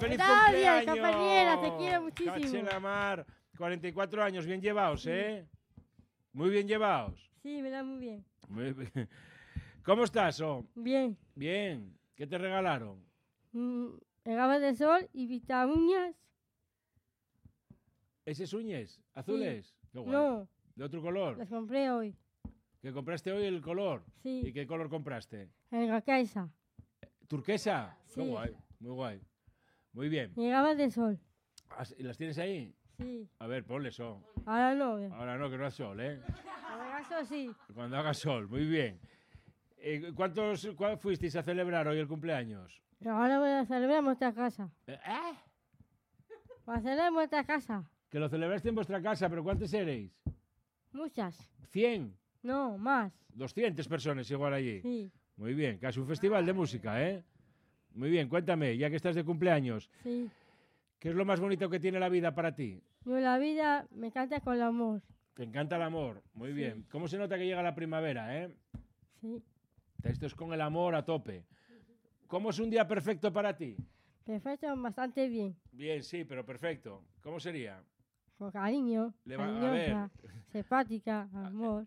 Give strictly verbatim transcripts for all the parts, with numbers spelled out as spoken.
¡Feliz Gracias, cumpleaños! compañera, te quiero muchísimo. Cachela Mar, cuarenta y cuatro años, bien llevados, ¿eh? Muy bien llevados. Sí, me da muy bien. Muy bien. ¿Cómo estás, oh? Bien. Bien. ¿Qué te regalaron? Mm, gafas de sol y vitaminas. ¿Esos uñes? ¿Azules? Qué guay. No, ¿De otro color? las compré hoy. ¿Que compraste hoy el color? Sí. ¿Y qué color compraste? En la casa. ¿Turquesa? Qué Sí. guay, muy guay. Muy bien. Y gafas de sol. ¿Y las tienes ahí? Sí. A ver, ponle sol. Ahora no. eh. Ahora no, que no haga sol, ¿eh? Ahora eso sí. Cuando haga sol, muy bien. Eh, ¿Cuántos cuál fuisteis a celebrar hoy el cumpleaños? Ahora voy a celebrar en vuestra casa. Eh, ¿eh? Voy a celebrar en vuestra casa. Que lo celebraste en vuestra casa, pero ¿cuántos erais? Muchas. ¿cien? No, más. ¿doscientas personas igual allí? Sí. Muy bien, casi un festival de música, ¿eh? Muy bien, cuéntame, ya que estás de cumpleaños, Sí. ¿qué es lo más bonito que tiene la vida para ti? Yo la vida me canta con el amor. Te encanta el amor, muy Sí. bien. ¿Cómo se nota que llega la primavera, eh? Sí. Esto es con el amor a tope. ¿Cómo es un día perfecto para ti? Perfecto, bastante bien. Bien, sí, pero perfecto. ¿Cómo sería? Con cariño, Le va- a cariñosa, simpática, amor.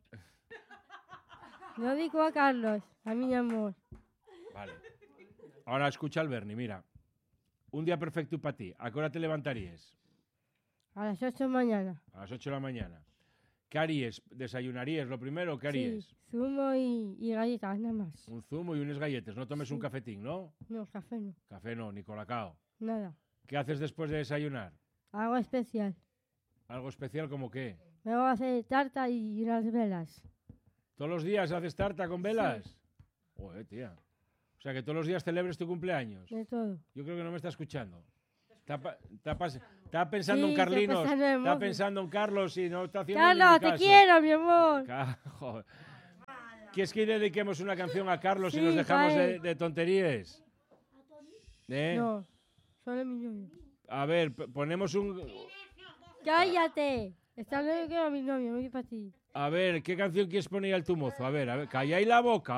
Lo digo a Carlos, a mi amor. Vale. Ahora escucha al Bernie, mira. Un día perfecto para ti. ¿A qué hora te levantarías? A las ocho de la mañana. A las ocho de la mañana. ¿Qué harías? ¿Desayunarías lo primero? ¿Qué harías? Sí, zumo y, y galletas, nada más. Un zumo y unas galletas. No tomes Sí. un cafetín, ¿no? No, café no, Café no, ni colacao. nada. ¿Qué haces después de desayunar? Algo especial. ¿Algo especial como qué? Me voy a hacer tarta y las velas. ¿Todos los días haces tarta con velas? Joder, tía. O sea, que todos los días celebres tu cumpleaños. De todo. Yo creo que no me está escuchando. Está, pa- está pas- está pensando Sí, en estoy Carlinos. pensando en Está Mofi. pensando en Carlos y no está haciendo Carlos, ni te caso. quiero, mi amor. Ca- joder. ¿Quieres que dediquemos una canción a Carlos y Sí, nos dejamos pa' de, él. de tonterías? ¿Eh? No, solo mi novio. A ver, p- ponemos un... ¡Cállate! Está luego que era mi novio, no es para ti. A ver, ¿qué canción quieres poner al tu mozo? A ver, a ver, calláis la boca.